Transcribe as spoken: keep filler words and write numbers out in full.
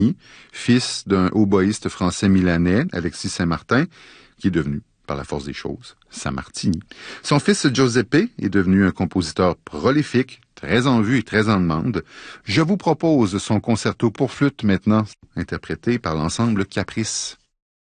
fils d'un hautboïste français milanais, Alexis Saint-Martin, qui est devenu, par la force des choses, Sammartini. Son fils Giuseppe est devenu un compositeur prolifique, très en vue et très en demande. Je vous propose son concerto pour flûte maintenant, interprété par l'ensemble Caprice.